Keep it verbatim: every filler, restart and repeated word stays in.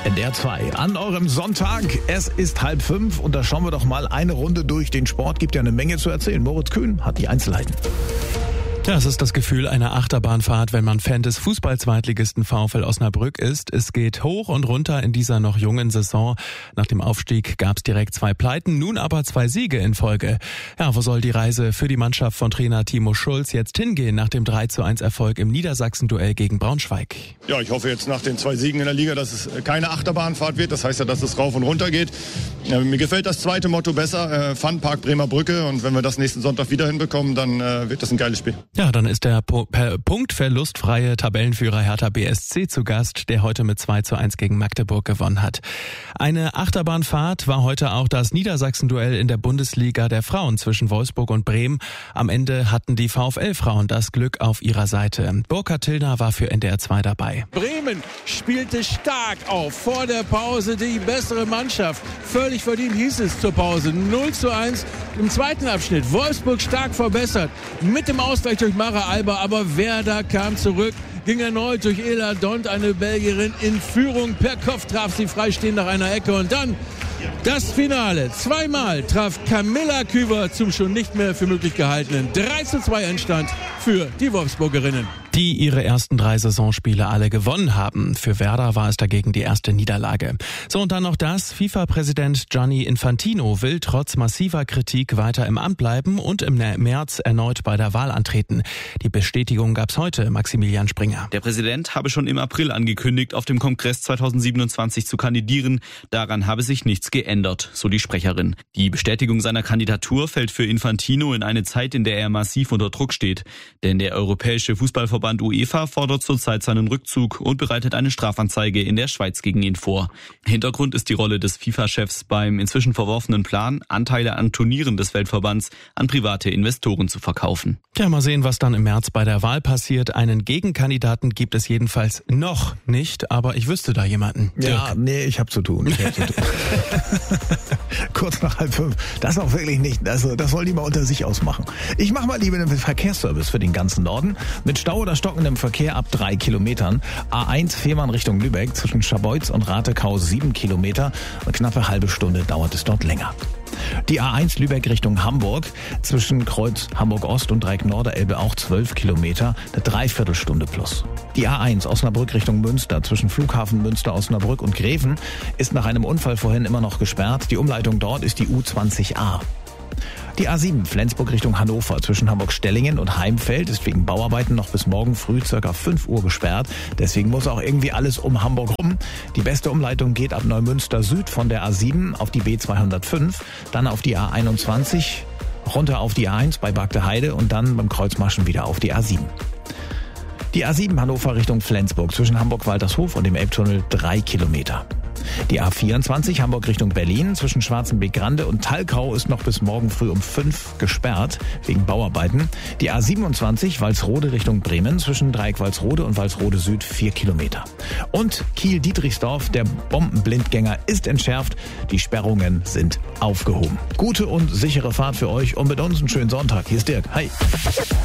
N D R zwei an eurem Sonntag. Es ist halb fünf und da schauen wir doch mal eine Runde durch den Sport. Gibt ja eine Menge zu erzählen. Moritz Kühn hat die Einzelheiten. Ja, es ist das Gefühl einer Achterbahnfahrt, wenn man Fan des Fußball-Zweitligisten VfL Osnabrück ist. Es geht hoch und runter in dieser noch jungen Saison. Nach dem Aufstieg gab es direkt zwei Pleiten, nun aber zwei Siege in Folge. Ja, wo soll die Reise für die Mannschaft von Trainer Timo Schulz jetzt hingehen nach dem drei zu eins Erfolg im Niedersachsen-Duell gegen Braunschweig? Ja, ich hoffe jetzt nach den zwei Siegen in der Liga, dass es keine Achterbahnfahrt wird. Das heißt ja, dass es rauf und runter geht. Ja, mir gefällt das zweite Motto besser, äh, Funpark Bremer Brücke. Und wenn wir das nächsten Sonntag wieder hinbekommen, dann äh, wird das ein geiles Spiel. Ja, dann ist der po- per punktverlustfreie Tabellenführer Hertha B S C zu Gast, der heute mit zwei zu eins gegen Magdeburg gewonnen hat. Eine Achterbahnfahrt war heute auch das Niedersachsen-Duell in der Bundesliga der Frauen zwischen Wolfsburg und Bremen. Am Ende hatten die VfL-Frauen das Glück auf ihrer Seite. Burkhard Tillner war für N D R zwei dabei. Bremen spielte stark auf, vor der Pause die bessere Mannschaft. Völlig verdient hieß es zur Pause. null zu eins im zweiten Abschnitt. Wolfsburg stark verbessert mit dem Ausgleich durch Mara Alba, aber Werder kam zurück, ging erneut durch Ela Dont, eine Belgierin in Führung. Per Kopf traf sie freistehend nach einer Ecke und dann das Finale. Zweimal traf Camilla Küber zum schon nicht mehr für möglich gehaltenen drei zu zwei Endstand für die Wolfsburgerinnen, die ihre ersten drei Saisonspiele alle gewonnen haben. Für Werder war es dagegen die erste Niederlage. So, und dann noch das. FIFA-Präsident Gianni Infantino will trotz massiver Kritik weiter im Amt bleiben und im März erneut bei der Wahl antreten. Die Bestätigung gab's heute, Maximilian Springer. Der Präsident habe schon im April angekündigt, auf dem Kongress zweitausendsiebenundzwanzig zu kandidieren. Daran habe sich nichts geändert, so die Sprecherin. Die Bestätigung seiner Kandidatur fällt für Infantino in eine Zeit, in der er massiv unter Druck steht. Denn der Europäische Fußballverband UEFA fordert zurzeit seinen Rückzug und bereitet eine Strafanzeige in der Schweiz gegen ihn vor. Hintergrund ist die Rolle des FIFA-Chefs beim inzwischen verworfenen Plan, Anteile an Turnieren des Weltverbands an private Investoren zu verkaufen. Ja, mal sehen, was dann im März bei der Wahl passiert. Einen Gegenkandidaten gibt es jedenfalls noch nicht, aber ich wüsste da jemanden. Ja, Dirk. nee, ich habe zu tun. Ich hab zu tun. Kurz nach halb fünf. Das auch wirklich nicht. Also das wollen die mal unter sich ausmachen. Ich mache mal lieber einen Verkehrsservice für den ganzen Norden. Mit Stau oder stockendem Verkehr ab drei Kilometern. A eins Fehmarn Richtung Lübeck zwischen Scharbeutz und Ratekau sieben Kilometer. Eine knappe halbe Stunde dauert es dort länger. Die A eins Lübeck Richtung Hamburg zwischen Kreuz Hamburg-Ost und Dreieck Norderelbe auch zwölf Kilometer, eine Dreiviertelstunde plus. Die A eins Osnabrück Richtung Münster zwischen Flughafen Münster, Osnabrück und Greven ist nach einem Unfall vorhin immer noch gesperrt. Die Umleitung dort ist die U zwanzig a. Die A sieben Flensburg Richtung Hannover zwischen Hamburg-Stellingen und Heimfeld ist wegen Bauarbeiten noch bis morgen früh ca. fünf Uhr gesperrt. Deswegen muss auch irgendwie alles um Hamburg rum. Die beste Umleitung geht ab Neumünster Süd von der A sieben auf die B zweihundertfünf, dann auf die A einundzwanzig, runter auf die A eins bei Bagdeheide und dann beim Kreuzmaschen wieder auf die A sieben. Die A sieben Hannover Richtung Flensburg zwischen Hamburg-Waltershof und dem Elbtunnel drei Kilometer. Die A vierundzwanzig Hamburg Richtung Berlin zwischen Schwarzenbeek-Grande und Thalkau ist noch bis morgen früh um fünf gesperrt wegen Bauarbeiten. Die A siebenundzwanzig Walsrode Richtung Bremen zwischen Dreieck Walsrode und Walsrode Süd vier Kilometer. Und Kiel-Dietrichsdorf, der Bombenblindgänger ist entschärft. Die Sperrungen sind aufgehoben. Gute und sichere Fahrt für euch und mit uns einen schönen Sonntag. Hier ist Dirk. Hi.